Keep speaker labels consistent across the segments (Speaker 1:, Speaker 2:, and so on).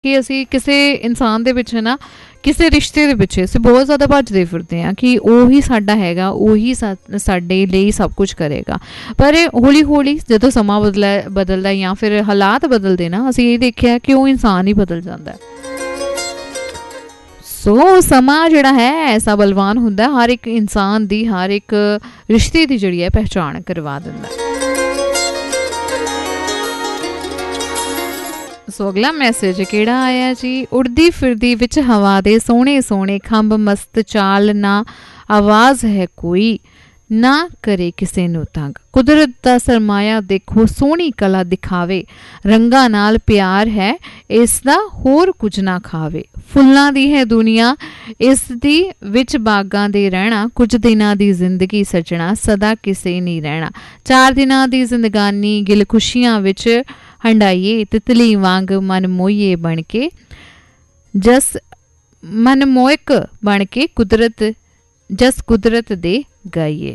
Speaker 1: ਕਿ ਅਸੀਂ ਕਿਸੇ ਇਨਸਾਨ ਦੇ ਪਿੱਛੇ ਨਾ, ਕਿਸੇ ਰਿਸ਼ਤੇ ਦੇ ਪਿੱਛੇ ਅਸੀਂ ਬਹੁਤ ਜ਼ਿਆਦਾ ਭੱਜਦੇ ਫਿਰਦੇ ਹਾਂ ਕਿ ਉਹੀ ਸਾਡਾ ਹੈਗਾ, ਉਹੀ ਸਾਡੇ ਲਈ ਸਭ ਕੁਝ ਕਰੇਗਾ। ਪਰ ਹੌਲੀ ਹੌਲੀ ਜਦੋਂ ਸਮਾਂ ਬਦਲਦਾ ਜਾਂ ਫਿਰ ਹਾਲਾਤ ਬਦਲਦੇ ਨਾ, ਅਸੀਂ ਇਹ ਦੇਖਿਆ ਕਿ ਉਹ ਇਨਸਾਨ ਹੀ ਬਦਲ ਜਾਂਦਾ। ਸੋ ਸਮਾਂ ਜਿਹੜਾ ਹੈ ਐਸਾ ਬਲਵਾਨ ਹੁੰਦਾ, ਹਰ ਇੱਕ ਇਨਸਾਨ ਦੀ, ਹਰ ਇੱਕ ਰਿਸ਼ਤੇ ਦੀ ਜਿਹੜੀ ਹੈ ਪਹਿਚਾਣ ਕਰਵਾ ਦਿੰਦਾ। ਸੋ ਅਗਲਾ ਮੈਸੇਜ ਕਿਹੜਾ ਆਇਆ ਜੀ? ਉੜਦੀ ਫਿਰਦੀ ਵਿੱਚ ਹਵਾ ਦੇ ਸੋਹਣੇ ਸੋਹਣੇ ਖੰਭ, ਮਸਤ ਚਾਲ ਨਾ ਆਵਾਜ਼ ਹੈ ਕੋਈ, ਨਾ ਕਰੇ ਕਿਸੇ ਨੂੰ ਤੰਗ। ਕੁਦਰਤ ਦਾ ਸਰਮਾਇਆ ਦੇਖੋ, ਸੋਹਣੀ ਕਲਾ ਦਿਖਾਵੇ, ਰੰਗਾਂ ਨਾਲ ਪਿਆਰ ਹੈ ਇਸ ਦਾ, ਹੋਰ ਕੁਝ ਨਾ ਖਾਵੇ। ਫੁੱਲਾਂ ਦੀ ਹੈ ਦੁਨੀਆ ਇਸ ਦੀ, ਵਿੱਚ ਬਾਗਾਂ ਦੇ ਰਹਿਣਾ, ਕੁਝ ਦਿਨਾਂ ਦੀ ਜ਼ਿੰਦਗੀ ਸਜਣਾ, ਸਦਾ ਕਿਸੇ ਨਹੀਂ ਰਹਿਣਾ। 4 ਦਿਨਾਂ ਦੀ ਜ਼ਿੰਦਗਾਨੀ ਗਿਲ ਖੁਸ਼ੀਆਂ ਵਿੱਚ ਹੰਡਾਈਏ, ਤਿਤਲੀ ਵਾਂਗ ਮਨ ਮੋਈਏ ਬਣ ਕੇ, ਜਸ ਮਨ ਮੋਇਕ ਬਣ ਕੇ ਕੁਦਰਤ ਦੇ ਗਾਈਏ।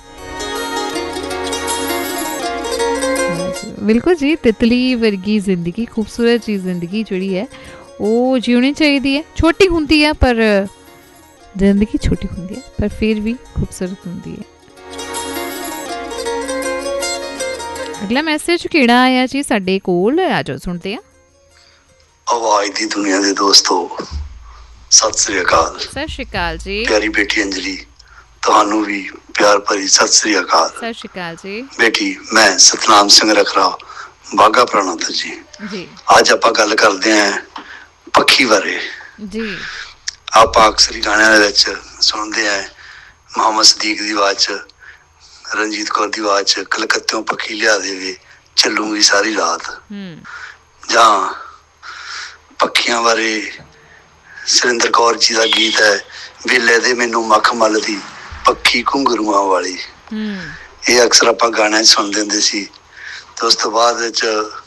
Speaker 1: ਬਿਲਕੁਲ ਜੀ, ਤਿਤਲੀ ਵਰਗੀ ਜ਼ਿੰਦਗੀ, ਖੂਬਸੂਰਤ ਜੀ ਜ਼ਿੰਦਗੀ ਜਿਹੜੀ ਹੈ ਉਹ ਜਿਉਣੀ ਚਾਹੀਦੀ ਹੈ। ਛੋਟੀ ਹੁੰਦੀ ਹੈ, ਪਰ ਜ਼ਿੰਦਗੀ ਛੋਟੀ ਹੁੰਦੀ ਹੈ, ਪਰ ਫਿਰ ਵੀ ਖੂਬਸੂਰਤ ਹੁੰਦੀ ਹੈ। ਅਗਲਾ ਮੈਸੇਜ ਕਿਹੜਾ ਆਇਆ ਜੀ ਸਾਡੇ ਕੋਲ? ਆਜੋ ਸੁਣਦੇ ਆ।
Speaker 2: ਆਵਾਜ਼ ਦੀ ਦੁਨੀਆ ਦੇ ਦੋਸਤੋ, ਸਤਿ ਸ੍ਰੀ ਅਕਾਲ।
Speaker 1: ਸਤਿ ਸ੍ਰੀ ਅਕਾਲ ਜੀ।
Speaker 2: ਪਿਆਰੀ ਬੇਟੀ ਅੰਜਲੀ, ਤੁਹਾਨੂੰ ਵੀ ਪਿਆਰ ਭਰੀ ਸਤਿ ਸ੍ਰੀ ਅਕਾਲ।
Speaker 1: ਸਤਿ ਸ੍ਰੀ ਅਕਾਲ ਜੀ।
Speaker 2: ਬੇਟੀ, ਮੈਂ ਸਤਨਾਮ ਸਿੰਘ ਰਖਰਾ, ਬਾਘਾ ਪੁਰਾਣਾ ਤੋਂ ਜੀ। ਅੱਜ ਆਪਾਂ ਗੱਲ ਕਰਦੇ ਆਂ ਪੱਖੀ ਬਾਰੇ
Speaker 1: ਜੀ।
Speaker 2: ਆਪਾਂ ਅਕਸਰ ਹੀ ਗਾਣਿਆਂ ਦੇ ਵਿੱਚ ਸੁਣਦੇ ਆਂ, ਮੁਹੰਮਦ ਸਦੀਕ ਦੀ ਆਵਾਜ਼ 'ਚ, ਰਣਜੀਤ ਕੌਰ ਦੀ ਆਵਾਜ਼ 'ਚ, ਕਲਕੱਤਿਓਂ ਪੱਖੀ ਲਿਆ ਦੇਵੇ ਚੱਲੂਗੀ ਸਾਰੀ ਰਾਤ। ਜਾਂ ਪੱਖੀਆਂ ਬਾਰੇ ਸੁਰਿੰਦਰ ਕੌਰ ਜੀ ਦਾ ਗੀਤ ਹੈ, ਵੇਲੇ ਦੇ ਮੈਨੂੰ ਮੱਖ ਮੱਲਦੀ ਪੱਖੀ ਘੁੰਗਰੂਆਂ ਵਾਲੀ। ਇਹ ਅਕਸਰ ਆਪਾਂ ਗਾਣਿਆਂ 'ਚ ਸੁਣਦੇ ਹੁੰਦੇ ਸੀ। ਤੇ ਉਸ ਤੋਂ ਬਾਅਦ ਵਿੱਚ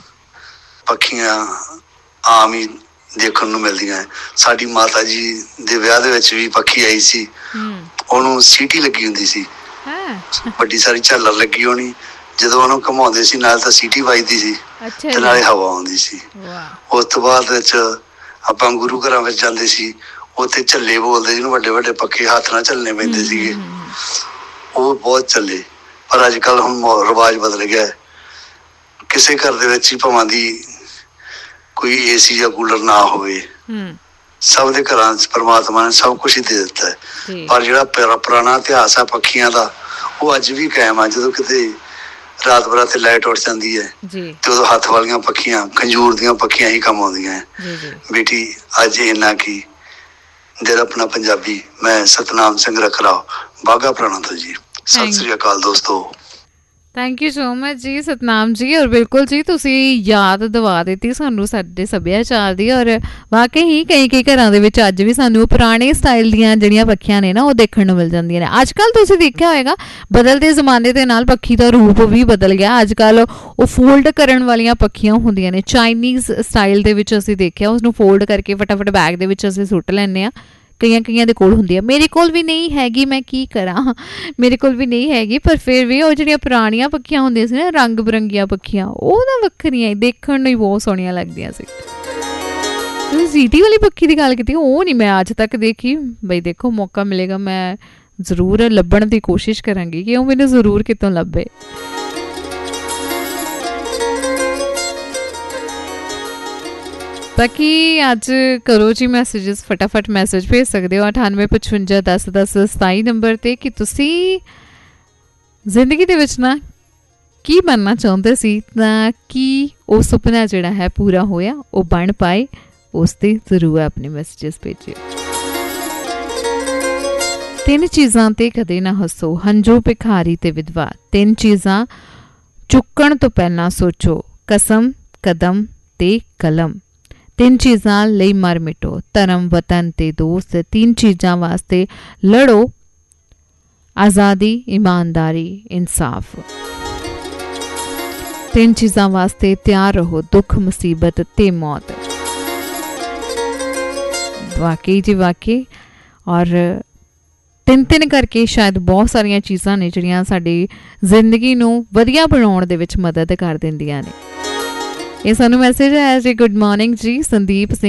Speaker 2: ਪੱਖੀਆਂ ਆਮ ਹੀ ਦੇਖਣ ਨੂੰ ਮਿਲਦੀਆਂ। ਸਾਡੀ ਮਾਤਾ ਜੀ ਦੇ ਵਿਆਹ ਦੇ ਵਿੱਚ ਵੀ ਪੱਖੀ ਆਈ ਸੀ, ਉਹਨੂੰ ਸੀਟੀ ਲੱਗੀ ਹੁੰਦੀ ਸੀ, ਵੱਡੀ ਸਾਰੀ ਝਾਲਰ ਲੱਗੀ ਹੋਣੀ। ਜਦੋਂ ਉਹਨੂੰ ਘੁਮਾਉਂਦੇ ਸੀ, ਨਾਲ ਤਾਂ ਸੀਟੀ ਵੱਜਦੀ ਸੀ ਤੇ ਨਾਲੇ ਹਵਾ ਆਉਂਦੀ ਸੀ। ਉਸ ਤੋਂ ਬਾਅਦ ਵਿੱਚ ਆਪਾਂ ਗੁਰੂ ਘਰਾਂ ਵਿੱਚ ਜਾਂਦੇ ਸੀ, ਉੱਥੇ ਝੱਲੇ ਬੋਲਦੇ, ਜਿਹਨੂੰ ਵੱਡੇ ਵੱਡੇ ਪੱਖੇ ਹੱਥ ਨਾਲ ਝੱਲਣੇ ਪੈਂਦੇ ਸੀਗੇ, ਉਹ ਬਹੁਤ ਚੱਲੇ। ਪਰ ਅੱਜ ਕੱਲ੍ਹ ਹੁਣ ਰਿਵਾਜ਼ ਬਦਲ ਗਿਆ। ਕਿਸੇ ਘਰ ਦੇ ਵਿੱਚ ਹੀ ਭਾਵਾਂ ਦੀ ਕੋਈ ਏਸੀ ਜਾਂ ਕੂਲਰ ਨਾ ਹੋਵੇ, ਸਭ ਦੇ ਘਰਾਂ 'ਚ ਪਰਮਾਤਮਾ ਨੇ ਸਭ ਕੁਛ ਹੀ ਦੇ ਦਿੱਤਾ ਹੈ। ਪਰ ਜਿਹੜਾ ਪੁਰਾਣਾ ਇਤਿਹਾਸ ਆ ਪੱਖੀਆਂ ਦਾ, ਉਹ ਅੱਜ ਵੀ ਕਾਇਮ ਆ। ਜਦੋਂ ਕਿਤੇ ਰਾਤ ਬਰਾਤੇ ਲਾਈਟ ਉੱਡ ਜਾਂਦੀ ਹੈ ਤੇ ਉਦੋਂ ਹੱਥ ਵਾਲੀਆਂ ਪੱਖੀਆਂ, ਖੰਜੂਰ ਦੀਆਂ ਪੱਖੀਆਂ ਹੀ ਕੰਮ ਆਉਂਦੀਆਂ ਹੈ। ਬੇਟੀ, ਅੱਜ ਇੰਨਾ ਕੀ ਦਿਲ ਆਪਣਾ ਪੰਜਾਬੀ। ਮੈਂ ਸਤਨਾਮ ਸਿੰਘ ਰਖਰਾ, ਬਾਘਾ ਪੁਰਾਣਾ ਤੋਂ ਜੀ। ਸਤਿ ਸ੍ਰੀ ਅਕਾਲ ਦੋਸਤੋ।
Speaker 1: ਥੈਂਕ ਯੂ ਸੋ ਮਚ ਜੀ ਸਤਨਾਮ ਜੀ। ਔਰ ਬਿਲਕੁਲ ਜੀ, ਤੁਸੀਂ ਯਾਦ ਦਿਵਾ ਦਿੱਤੀ ਸਾਨੂੰ ਸਾਡੇ ਸੱਭਿਆਚਾਰ ਦੀ। ਔਰ ਵਾਕਈ ਹੀ ਕਈ ਘਰਾਂ ਦੇ ਵਿੱਚ ਅੱਜ ਵੀ ਸਾਨੂੰ ਪੁਰਾਣੇ ਸਟਾਈਲ ਦੀਆਂ ਜਿਹੜੀਆਂ ਪੱਖੀਆਂ ਨੇ ਨਾ, ਉਹ ਦੇਖਣ ਨੂੰ ਮਿਲ ਜਾਂਦੀਆਂ ਨੇ। ਅੱਜ ਕੱਲ੍ਹ ਤੁਸੀਂ ਦੇਖਿਆ ਹੋਏਗਾ, ਬਦਲਦੇ ਜ਼ਮਾਨੇ ਦੇ ਨਾਲ ਪੱਖੀ ਦਾ ਰੂਪ ਵੀ ਬਦਲ ਗਿਆ। ਅੱਜ ਕੱਲ੍ਹ ਉਹ ਫੋਲਡ ਕਰਨ ਵਾਲੀਆਂ ਪੱਖੀਆਂ ਹੁੰਦੀਆਂ ਨੇ, ਚਾਈਨੀਜ਼ ਸਟਾਈਲ ਦੇ ਵਿੱਚ ਅਸੀਂ ਦੇਖਿਆ। ਉਸਨੂੰ ਫੋਲਡ ਕਰਕੇ ਫਟਾਫਟ ਬੈਗ ਦੇ ਵਿੱਚ ਅਸੀਂ ਸੁੱਟ ਲੈਂਦੇ ਹਾਂ। ਕਈਆਂ ਦੇ ਕੋਲ ਹੁੰਦੀ ਆ, ਮੇਰੇ ਕੋਲ ਵੀ ਨਹੀਂ ਹੈਗੀ, ਮੈਂ ਕੀ ਕਰਾਂ, ਮੇਰੇ ਕੋਲ ਵੀ ਨਹੀਂ ਹੈਗੀ। ਪਰ ਫਿਰ ਵੀ ਉਹ ਜਿਹੜੀਆਂ ਪੁਰਾਣੀਆਂ ਪੱਖੀਆਂ ਹੁੰਦੀਆਂ ਸੀ ਨਾ, ਰੰਗ ਬਿਰੰਗੀਆਂ ਪੱਖੀਆਂ, ਉਹ ਨਾ ਵੱਖਰੀਆਂ ਹੀ ਦੇਖਣ ਨੂੰ ਹੀ ਬਹੁਤ ਸੋਹਣੀਆਂ ਲੱਗਦੀਆਂ ਸੀ। ਤੁਸੀਂ ਸੀਟੀ ਵਾਲੀ ਪੱਖੀ ਦੀ ਗੱਲ ਕੀਤੀ, ਉਹ ਨਹੀਂ ਮੈਂ ਅੱਜ ਤੱਕ ਦੇਖੀ। ਬਈ ਦੇਖੋ, ਮੌਕਾ ਮਿਲੇਗਾ ਮੈਂ ਜ਼ਰੂਰ ਲੱਭਣ ਦੀ ਕੋਸ਼ਿਸ਼ ਕਰਾਂਗੀ ਕਿ ਉਹ ਮੈਨੂੰ ਜ਼ਰੂਰ ਕਿਤੋਂ ਲੱਭੇ। ਬਾਕੀ ਅੱਜ ਕਰੋ ਜੀ ਮੈਸੇਜਸ, ਫਟਾਫਟ ਮੈਸੇਜ ਭੇਜ ਸਕਦੇ ਹੋ 9855 10 10 27 ਨੰਬਰ 'ਤੇ ਕਿ ਤੁਸੀਂ ਜ਼ਿੰਦਗੀ ਦੇ ਵਿੱਚ ਨਾ ਕੀ ਬਣਨਾ ਚਾਹੁੰਦੇ ਸੀ, ਤਾਂ ਕੀ ਉਹ ਸੁਪਨਾ ਜਿਹੜਾ ਹੈ ਪੂਰਾ ਹੋਇਆ, ਉਹ ਬਣ ਪਾਏ। ਉਸ 'ਤੇ ਜ਼ਰੂਰ ਆਪਣੇ ਮੈਸੇਜਸ ਭੇਜਿਓ। 3 ਚੀਜ਼ਾਂ 'ਤੇ ਕਦੇ ਨਾ ਹੱਸੋ, ਹੰਝੂ, ਭਿਖਾਰੀ ਤੇ ਵਿਧਵਾ। 3 ਚੀਜ਼ਾਂ ਚੁੱਕਣ ਤੋਂ ਪਹਿਲਾਂ ਸੋਚੋ, ਕਸਮ, ਕਦਮ ਤੇ ਕਲਮ। 3 ਚੀਜ਼ਾਂ ਲਈ ਮਰ ਮਿਟੋ, ਧਰਮ, ਵਤਨ ਤੇ ਦੋਸਤ। 3 ਚੀਜ਼ਾਂ ਵਾਸਤੇ ਲੜੋ, ਆਜ਼ਾਦੀ, ਇਮਾਨਦਾਰੀ, ਇਨਸਾਫ। 3 ਚੀਜ਼ਾਂ ਵਾਸਤੇ ਤਿਆਰ ਰਹੋ, ਦੁੱਖ, ਮੁਸੀਬਤ ਤੇ ਮੌਤ। ਵਾਕਈ ਜੀ ਵਾਕਈ। ਔਰ 3 ਕਰਕੇ ਸ਼ਾਇਦ ਬਹੁਤ ਸਾਰੀਆਂ ਚੀਜ਼ਾਂ ਨੇ ਜਿਹੜੀਆਂ ਸਾਡੀ ਜ਼ਿੰਦਗੀ ਨੂੰ ਵਧੀਆ ਬਣਾਉਣ ਦੇ ਵਿੱਚ ਮਦਦ ਕਰ ਦਿੰਦੀਆਂ ਨੇ। ਇਹ ਸਾਨੂੰ ਮੈਸੇਜ ਆਇਆ ਜੀ। ਗੁੱਡ ਮਾਰਨਿੰਗ ਜੀ, ਸੰਦੀਪ ਸਿੰਘ